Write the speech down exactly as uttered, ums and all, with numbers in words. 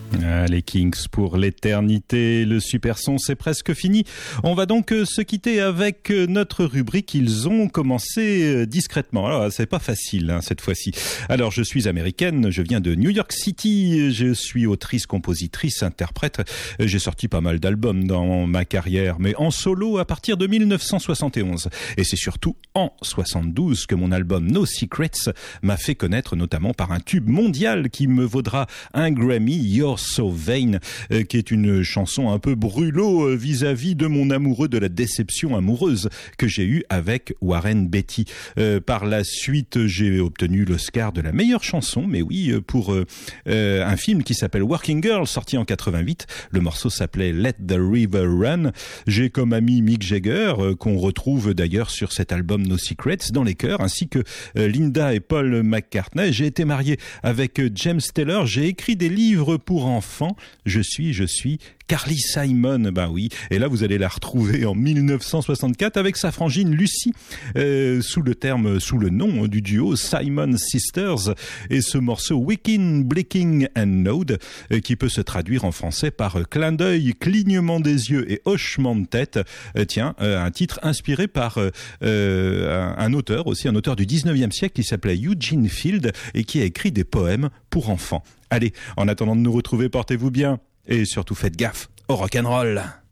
Ah, les Kings pour l'éternité, le super son c'est presque fini. On va donc euh, se quitter avec euh, notre rubrique. Ils ont commencé euh, discrètement. Alors c'est pas facile hein, cette fois-ci. Alors je suis américaine, je viens de New York City, je suis autrice, compositrice, interprète. J'ai sorti pas mal d'albums dans ma carrière, mais en solo à partir de mille neuf cent soixante et onze. Et c'est surtout en soixante-douze que mon album No Secrets m'a fait connaître, notamment par un tube mondial qui me vaudra un Grammy, You're So Vain, euh, qui est une chanson un peu brûlot euh, vis-à-vis de mon amoureux, de la déception amoureuse que j'ai eue avec Warren Beatty. Euh, par la suite, j'ai obtenu l'Oscar de la meilleure chanson, mais oui, pour euh, euh, un film qui s'appelle Working Girl, sorti en quatre-vingt-huit. Le morceau s'appelait Let the River Run. J'ai comme ami Mick Jagger, euh, qu'on retrouve d'ailleurs sur cet album No Secrets, dans les chœurs, ainsi que euh, Linda et Paul McCartney. J'ai été marié avec euh, James Taylor. J'ai écrit des livres pour enfants. Je suis, je suis Carly Simon, ben oui. Et là, vous allez la retrouver en mille neuf cent soixante-quatre avec sa frangine Lucy, euh, sous le terme, sous le nom du duo Simon Sisters. Et ce morceau Wicking, Blinking and Nod, euh, qui peut se traduire en français par euh, clin d'œil, clignement des yeux et hochement de tête. Euh, tiens, euh, un titre inspiré par euh, euh, un, un auteur, aussi un auteur du dix-neuvième siècle qui s'appelait Eugene Field et qui a écrit des poèmes pour enfants. Allez, en attendant de nous retrouver, portez-vous bien et surtout faites gaffe au rock'n'roll.